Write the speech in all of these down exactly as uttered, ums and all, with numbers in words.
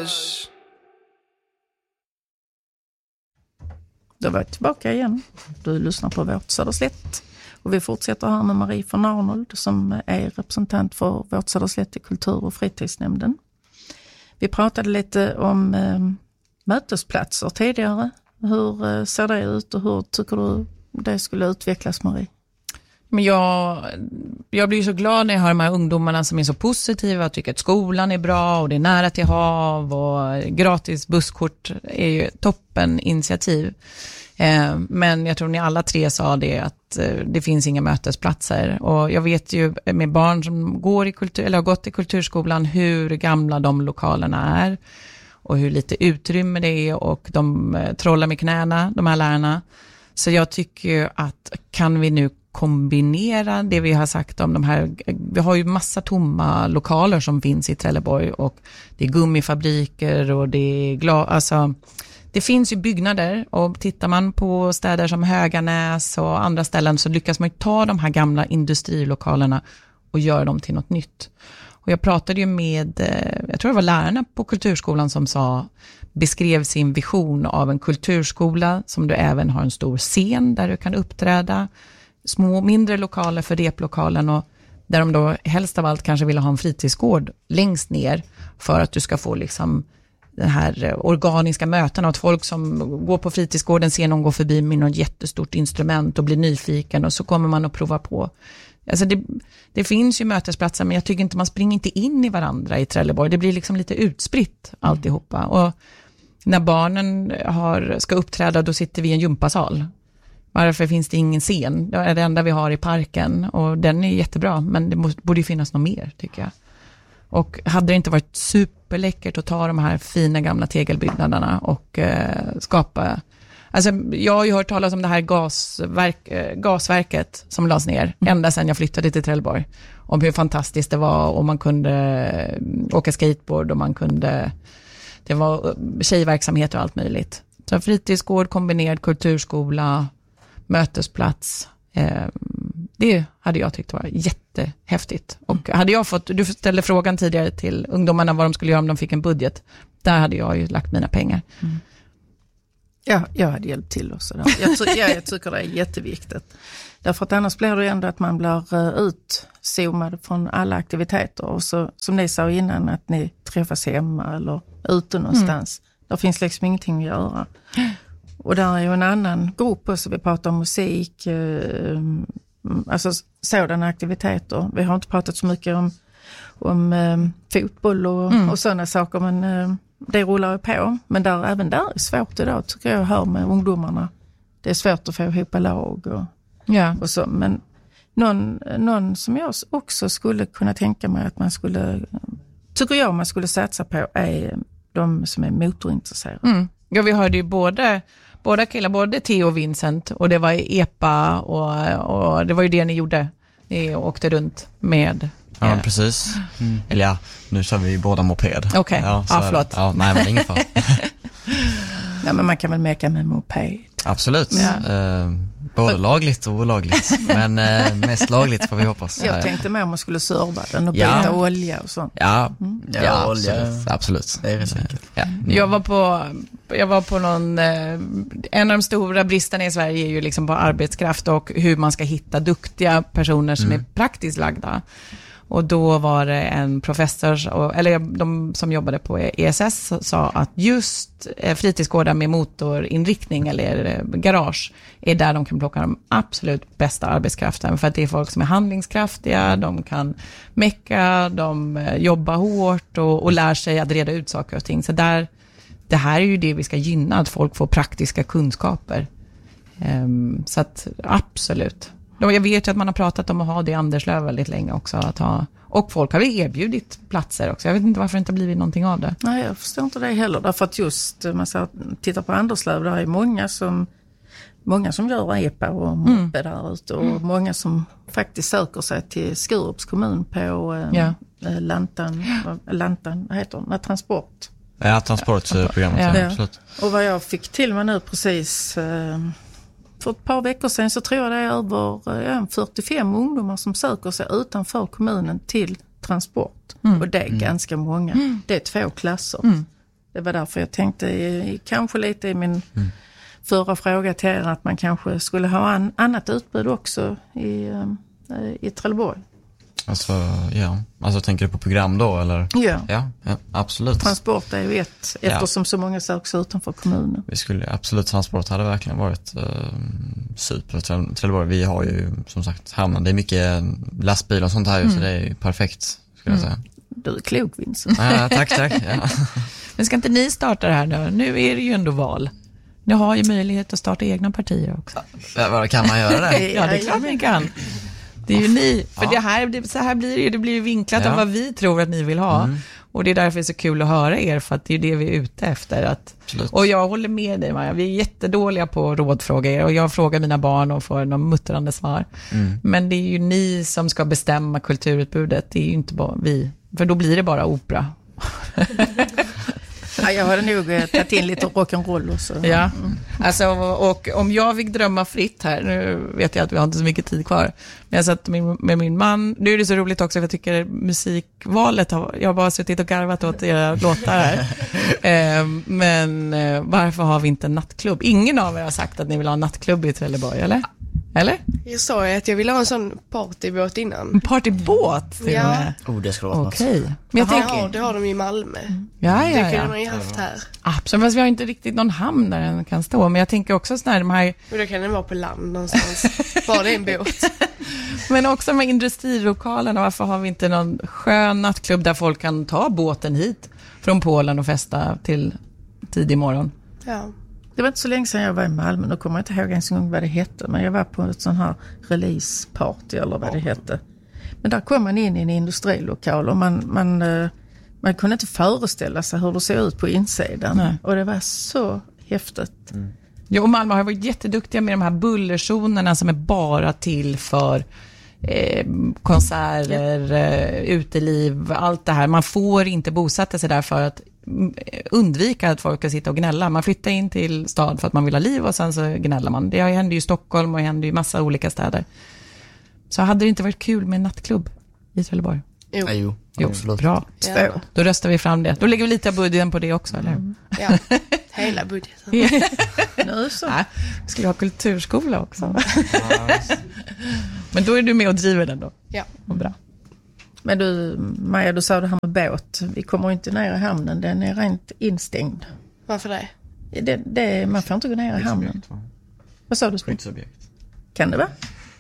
Garage. Då var jag tillbaka igen. Du lyssnar på Vårt Söderslätt. Och vi fortsätter här med Marie von Arnold som är representant för Vårt Söderslätt i kultur- och fritidsnämnden. Vi pratade lite om eh, mötesplatser tidigare. Hur eh, ser det ut och hur tycker du det skulle utvecklas, Marie? Men jag, jag blir så glad när jag hör de här ungdomarna som är så positiva och tycker att skolan är bra och det är nära till hav och gratis busskort är ju toppen initiativ. Eh, men jag tror ni alla tre sa det att eh, det finns inga mötesplatser och jag vet ju med barn som går i kultur, eller har gått i kulturskolan hur gamla de lokalerna är och hur lite utrymme det är och de eh, trollar med knäna, de här lärarna. Så jag tycker ju att kan vi nu kombinera det vi har sagt om de här, vi har ju massa tomma lokaler som finns i Trelleborg och det är gummifabriker och det är glas, alltså det finns ju byggnader och tittar man på städer som Höganäs och andra ställen så lyckas man ju ta de här gamla industrilokalerna och göra dem till något nytt. Och jag pratade ju med, jag tror det var lärarna på kulturskolan som sa, beskrev sin vision av en kulturskola som du även har en stor scen där du kan uppträda, små mindre lokaler för replokalen och där de då helst av allt kanske vill ha en fritidsgård längst ner för att du ska få liksom den här organiska möten att folk som går på fritidsgården ser någon gå förbi med något jättestort instrument och blir nyfiken och så kommer man att prova på. Alltså det, det finns ju mötesplatser men jag tycker inte man springer inte in i varandra i Trelleborg. Det blir liksom lite utspritt alltihopa. Och när barnen har, ska uppträda då sitter vi i en gympasal. Varför finns det ingen scen? Det är det enda vi har i parken och den är jättebra men det måste, borde ju finnas något mer tycker jag. Och hade det inte varit superläckert att ta de här fina gamla tegelbyggnaderna och eh, skapa... Alltså jag har ju hört talas om det här gasverk, eh, gasverket som lades ner mm. ända sedan jag flyttade till Trelleborg. Om hur fantastiskt det var och man kunde åka skateboard och man kunde... Det var tjejverksamhet och allt möjligt. Så fritidsgård, kombinerad kulturskola, mötesplats... Eh, det hade jag tyckt var jättehäftigt. Och hade jag fått, du ställde frågan tidigare till ungdomarna vad de skulle göra om de fick en budget. Där hade jag ju lagt mina pengar. Mm. Ja, jag hade hjälpt till också. Jag, ty- ja, jag tycker det är jätteviktigt. Därför att annars blir det ändå att man blir uh, utzoomad från alla aktiviteter. Och så, som ni sa innan, att ni träffas hemma eller ute någonstans. Mm. Där finns liksom ingenting att göra. Och där är ju en annan grupp också. Vi pratar om musik, uh, alltså sådana aktiviteter. Vi har inte pratat så mycket om, om uh, fotboll och, mm. och sådana saker, men uh, det rullar ju på. Men där, även där är svårt idag, tycker jag, hör med ungdomarna. Det är svårt att få ihop lag och, ja. och så. Men någon, någon som jag också skulle kunna tänka mig att man skulle, tycker jag man skulle satsa på, är de som är motorintresserade. Mm. Ja, vi hörde ju både båda killar, både Theo och Vincent, och det var E P A och, och det var ju det ni gjorde. Ni åkte runt med... Ja, eh. precis. Mm. Eller ja, nu kör vi båda moped. Okej, okay. ja, ja förlåt. Ja, nej, men ingen fara. Ja, men man kan väl meka med moped. Absolut. Ja. Eh, både lagligt och olagligt. Men eh, mest lagligt får vi hoppas. Jag tänkte mer om man skulle serva den och byta ja. olja och sånt. Ja, mm. ja, ja olja. Absolut. absolut. Det är rätt enkelt. Ja. Jag var på, jag var på någon, eh, en av de stora bristerna i Sverige är ju liksom på arbetskraft och hur man ska hitta duktiga personer som mm. är praktiskt lagda. Och då var det en professor, eller de som jobbade på E S S sa att just fritidsgårdar med motorinriktning eller garage är där de kan plocka de absolut bästa arbetskraften. För att det är folk som är handlingskraftiga, de kan mecka, de jobbar hårt och, och lär sig att reda ut saker och ting. Så där, det här är ju det vi ska gynna, att folk får praktiska kunskaper. Um, så att absolut. Jag vet ju att man har pratat om att ha det i Anderslöv väldigt länge också. Att ha, och folk har väl erbjudit platser också. Jag vet inte varför det inte har blivit någonting av det. Nej, jag förstår inte det heller. Därför att just, man ska titta på Anderslöv, där är många som, många som gör E P A och moppe mm. där ute. Och mm. många som faktiskt söker sig till Skurups kommun på eh, ja. Lantan, Lantan, vad heter det? Transport. Ja, transportprogrammet. Ja. Ja. Absolut. Och vad jag fick till mig nu precis... Eh, För ett par veckor sedan så tror jag det är över ja, fyrtiofem ungdomar som söker sig utanför kommunen till transport. Mm. Och det är mm. ganska många. Mm. Det är två klasser. Mm. Det var därför jag tänkte i, kanske lite i min mm. förra fråga till er att man kanske skulle ha an, annat utbud också i, um, i Trelleborg. Alltså, ja. Alltså tänker du på program då, eller? Ja. Ja, ja absolut. Transport är ju ett, eftersom ja. så många söks utanför kommunen. Vi skulle, absolut, transport hade verkligen varit uh, super. Trelleborg, vi har ju som sagt hamnen, det är mycket lastbilar och sånt här, mm. så det är ju perfekt, skulle mm. jag säga. Du är klok, Vincent. Ja, tack, tack. Ja. Men ska inte ni starta det här nu? Nu är det ju ändå val. Ni har ju möjlighet att starta egna partier också. Ja, kan man göra det? Ja, det är klart ni kan. Det är ju ni, för ja. det här, det, så här blir det ju, det blir ju vinklat ja. av vad vi tror att ni vill ha. Mm. Och det är därför det är så kul att höra er, för att det är det vi är ute efter. Att, och jag håller med dig, Maja, vi är jättedåliga på rådfrågor och jag frågar mina barn och får någon muttrande svar. Mm. Men det är ju ni som ska bestämma kulturutbudet, det är ju inte bara vi, för då blir det bara opera. Ja, jag hade nog eh, tagit in lite rock'n'roll och så. Ja, mm. alltså, och om jag fick drömma fritt här, nu vet jag att vi har inte så mycket tid kvar, men jag satt med, med min man, nu är det så roligt också för jag tycker musikvalet, har, jag har bara suttit och garvat åt era låtar här, eh, men eh, varför har vi inte en nattklubb? Ingen av er har sagt att ni vill ha en nattklubb i Trelleborg, eller? Eller? Jag sa ju att jag ville ha en sån partybåt innan. En partybåt? Ja. Oh, det ska vara något. Okej. Men jag tänker, ja, det har de i Malmö. Ja, ja, ja. Det kunde man ju haft här. Absolut, fast vi har inte riktigt någon hamn där den kan stå. Men jag tänker också sådär, de här... Och då kan den vara på land någonstans. Bara det är en båt. Men också med industrilokalerna, varför har vi inte någon skön nattklubb där folk kan ta båten hit från Polen och festa till tidig morgon? Ja. Det var inte så länge sedan jag var i Malmö, nu kommer jag inte ihåg ens en gång vad det hette, men jag var på ett sån här releaseparty eller vad det hette. Men där kom man in i en industrilokal och man, man, man kunde inte föreställa sig hur det såg ut på insidan. Nej. Och det var så häftigt. Mm. Ja, och Malmö har varit jätteduktiga med de här bullerzonerna som är bara till för eh, konserter, eh, uteliv, allt det här. Man får inte bosätta sig där för att undvika att folk ska sitta och gnälla. Man flyttar in till stad för att man vill ha liv och sen så gnäller man. Det händer ju i Stockholm och det händer ju i massa olika städer. Så hade det inte varit kul med en nattklubb i Trelleborg? Jo, ja, jo, jo absolut. Bra. Ja. Då röstar vi fram det. Då lägger vi lite av budgeten på det också, eller? Mm. Ja, hela budgeten. Nu så. Ja, vi skulle ha kulturskola också. Men då är du med och driver den då? Ja. Och bra. Men du, Maja, du sa det här med båt. Vi kommer inte ner i hamnen, den är rent instängd. Varför det? det, det man får inte gå ner i hamnen. Vad sa du? Skyddsobjekt. Kan det vara?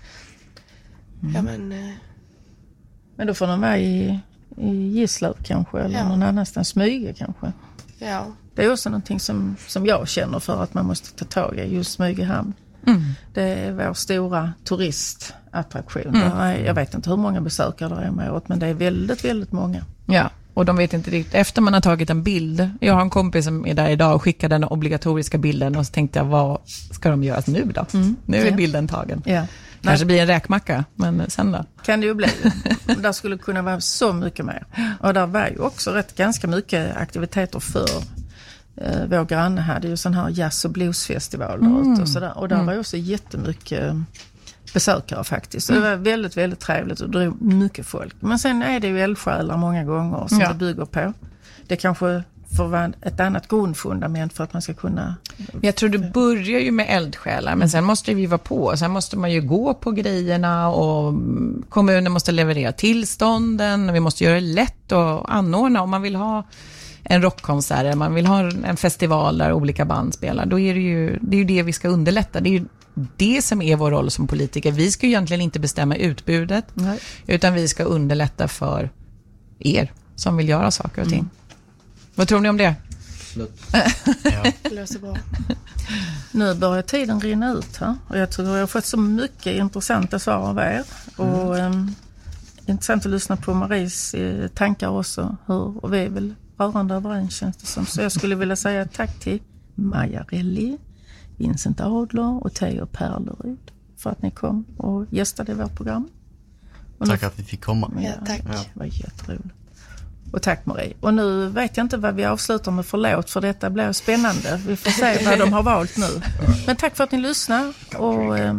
Mm. Ja, men... Eh... Men då får de vara i, i Gislöv kanske, eller ja. någon annanstans, Smyge kanske. Ja. Det är också någonting som, som jag känner för att man måste ta tag i, just Smyge hamn. Mm. Det är vår stora turistattraktion. Mm. Jag vet inte hur många besökare det är med åt, men det är väldigt, väldigt många. Ja, och de vet inte riktigt. Efter man har tagit en bild, jag har en kompis som är där idag och skickade den obligatoriska bilden och så tänkte jag, vad ska de göra nu då? Mm. Nu är ja. bilden tagen. Ja. Kanske blir en räkmacka, men sen då? Kan det ju bli. Där skulle kunna vara så mycket mer. Och där var ju också rätt ganska mycket aktiviteter för eh, vår granne hade ju sån här jazz- och bluesfestival mm. och sådär. Och där mm. var ju också jättemycket besökare faktiskt. Så det var väldigt, väldigt trevligt och drog mycket folk. Men sen är det ju eldsjälar många gånger som ja. det bygger på. Det kanske får vara ett annat grundfundament för att man ska kunna... Jag tror det börjar ju med eldsjälar, men sen måste vi vara på. Sen måste man ju gå på grejerna och kommunen måste leverera tillstånden. Vi måste göra det lätt att anordna om man vill ha en rockkonsert eller man vill ha en festival där olika band spelar. Då är det ju det, är ju det vi ska underlätta. Det är ju det som är vår roll som politiker. Vi ska ju egentligen inte bestämma utbudet, Nej. utan vi ska underlätta för er som vill göra saker och ting. Mm. Vad tror ni om det? Slut. Ja. Det låter bra. Nu börjar tiden rinna ut här. Och jag tror jag har fått så mycket intressanta svar av er. Mm. Och um, intressant att lyssna på Maries eh, tankar också. Hur, och vi är väl rörande överens, känns det som. Så jag skulle vilja säga tack till Maja Relli, Vincent Adler och Theo Perlerud för att ni kom och gästade vårt program. Och tack nu, att vi fick komma. Ja, tack. Ja. Det var jätteroligt. Och tack Marie. Och nu vet jag inte vad vi avslutar med förlåt, för detta blir spännande. Vi får se vad de har valt nu. Men tack för att ni lyssnar. Och eh,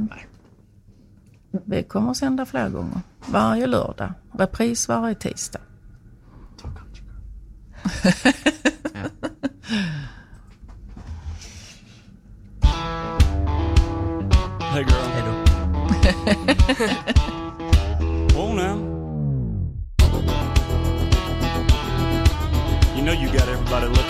vi kommer att sända flera gånger. Varje lördag. Repris varje tisdag. Hey girl. Hej då. Oh now. You know you got everybody looking.